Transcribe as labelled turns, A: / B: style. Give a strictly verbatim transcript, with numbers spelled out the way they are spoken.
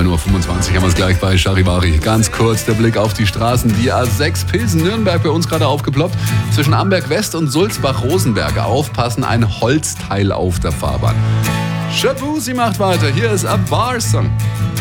A: neun Uhr fünfundzwanzig haben wir es gleich bei Charivari. Ganz kurz der Blick auf die Straßen. Die A sechs Pilsen-Nürnberg bei uns gerade aufgeploppt. Zwischen Amberg West und Sulzbach-Rosenberg. Aufpassen, ein Holzteil auf der Fahrbahn. Shabuzi macht weiter. Hier ist A Bar Song.